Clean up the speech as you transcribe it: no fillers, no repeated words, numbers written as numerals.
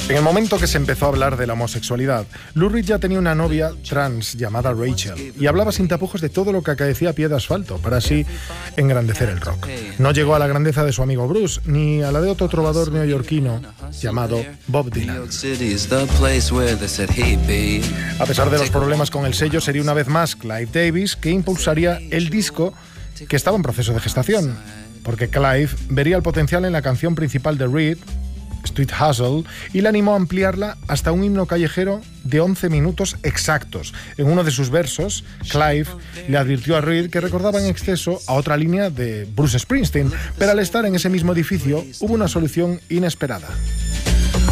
En el momento que se empezó a hablar de la homosexualidad, Lou Reed ya tenía una novia trans llamada Rachel y hablaba sin tapujos de todo lo que acaecía a pie de asfalto para así engrandecer el rock. No llegó a la grandeza de su amigo Bruce ni a la de otro trovador neoyorquino llamado Bob Dylan. A pesar de los problemas con el sello, sería una vez más Clive Davis que impulsaría el disco que estaba en proceso de gestación, porque Clive vería el potencial en la canción principal de Reed, Street Hustle, y le animó a ampliarla hasta un himno callejero de 11 minutos exactos. En uno de sus versos, Clive le advirtió a Reed que recordaba en exceso a otra línea de Bruce Springsteen, pero al estar en ese mismo edificio hubo una solución inesperada.